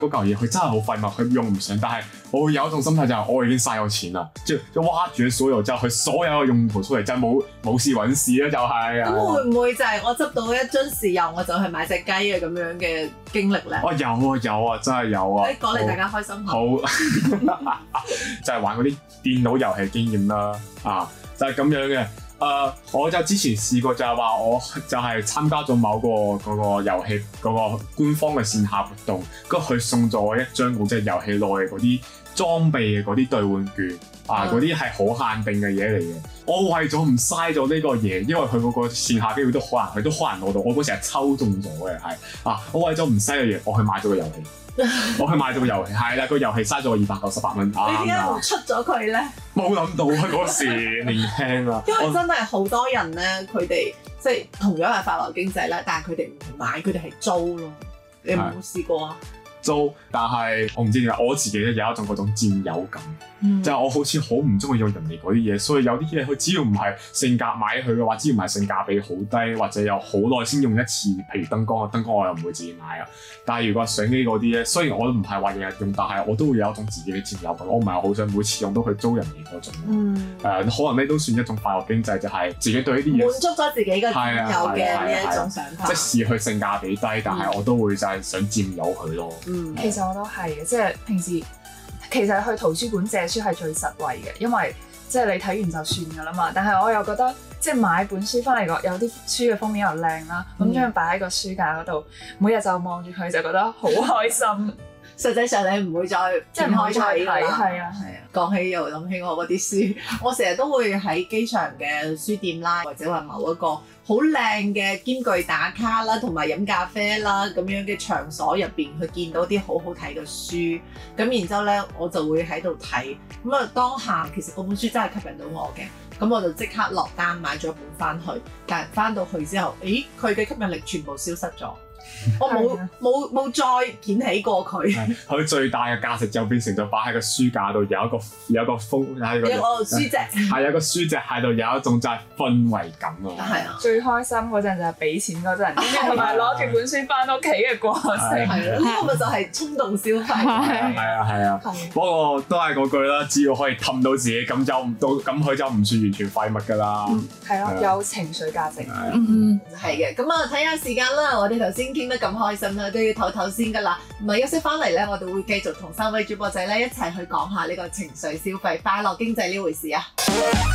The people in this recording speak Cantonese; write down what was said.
嗰嚿嘢佢真係好廢物，佢用唔上。但係我會有一種心態就係我已經嘥咗錢啦，即係挖住所有之後，佢所有嘅用途出嚟就係冇事揾事啦，就係。 咁會唔會就係我執到一樽豉油我就去買隻雞啊咁樣嘅經歷咧？ 哦，有啊，真係有啊！ 講嚟大家開心下。 好，就係玩嗰啲電腦遊戲經驗啦，就係咁樣嘅。我就之前試過就係話，我就係參加咗某個嗰個遊戲嗰個官方嘅線下活動，跟住佢送咗我一張嗰隻遊戲內嘅嗰啲裝備嘅嗰啲兌換券，嗰啲係好限定嘅嘢嚟嘅。我為咗唔嘥咗呢個嘢，因為佢嗰個線下機會都好難攞到，我嗰時係抽中咗嘅，我為咗唔嘥嘅嘢，我去買咗個遊戲。係啦，個遊戲嘥咗我298蚊。 你點解唔出咗佢咧？ 冇諗到啊！嗰時年輕啊， 因為真係好多人咧，佢哋即係同樣係快樂經濟咧，但係佢哋唔買，佢哋係租咯。你有冇試過啊？ 租，但係我唔知點解，我自己咧有一種嗰種佔有感，就係我好似好唔中意用人哋嗰啲嘢，所以有啲嘢佢只要唔係性價買佢嘅話，只要唔係性價比好低，或者有好耐先用一次，譬如燈光我又唔會自己買啊。但係如果相機嗰啲咧，雖然我都唔係話日日用，但係我都會有一種自己嘅佔有感，我唔係好想每次用都去租人哋嗰種。可能呢都算一種快樂經濟，就係自己對呢啲嘢滿足咗自己嘅佔有嘅呢一種想法。 即使佢性價比低，但係我都會就係想佔有佢咯。 其實我都係嘅，即係平時其實去圖書館借書係最實惠嘅，因為即係你睇完就算㗎啦嘛。但係我又覺得即係買本書翻嚟有啲書嘅封面又靚啦，咁將佢擺喺個書架嗰度，每日就望住佢就覺得好開心。 實際上你唔會再即係唔會再睇，係啊。 講起又諗起我嗰啲書，我成日都會喺機場嘅書店啦，或者話某一個好靚嘅兼具打卡啦，同埋飲咖啡啦咁樣嘅場所入邊，去見到啲好好睇嘅書，咁然之後咧我就會喺度睇，咁啊當下其實嗰本書真係吸引到我嘅，咁我就即刻落單買咗一本翻去，但係翻到去之後，佢嘅吸引力全部消失咗。我冇再掀起過佢。 佢最大嘅價值就變成咗擺喺個書架度，有一個封喺個書脊， 係有個書脊喺度，有一種就係氛圍感啊。 係啊， 最開心嗰陣就係俾錢嗰陣，同埋攞住本書翻屋企嘅過程。 係咯，呢個咪就係衝動消費。 係啊。不過都係嗰句啦，只要可以氹到自己，咁佢就唔算完全廢物㗎啦。 係咯，有情緒價值。 係嘅。咁啊，睇下時間啦，我哋頭先傾得咁開心啦，都要唞唞先㗎啦。唔係休息翻嚟咧，我哋會繼續同3位主播仔咧一齊去講下呢個情緒消費、快樂經濟呢回事啊。